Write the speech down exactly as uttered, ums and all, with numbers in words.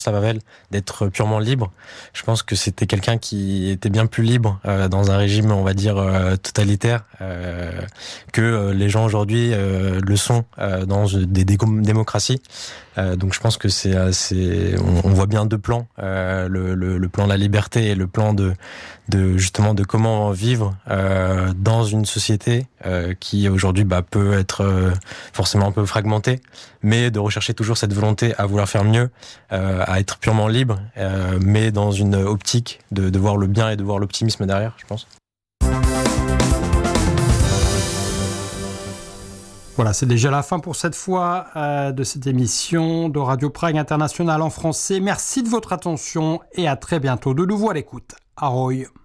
Havel, d'être purement libre. Je pense que c'était quelqu'un qui était bien plus libre euh, dans un régime, on va dire, euh, totalitaire euh, que euh, les gens aujourd'hui euh, le sont euh, dans des dé- démocraties. Euh, donc je pense que c'est, c'est on, on voit bien deux plans, euh, le, le, le plan de la liberté et le plan de, de justement de comment vivre euh, dans une société euh, qui aujourd'hui bah, peut être euh, forcément un peu fragmentée, mais de rechercher toujours cette volonté à vouloir faire mieux, euh, à être purement libre, euh, mais dans une optique de, de voir le bien et de voir l'optimisme derrière, je pense. Voilà, c'est déjà la fin pour cette fois euh, de cette émission de Radio Prague International en français. Merci de votre attention et à très bientôt de nouveau à l'écoute. Ahoj.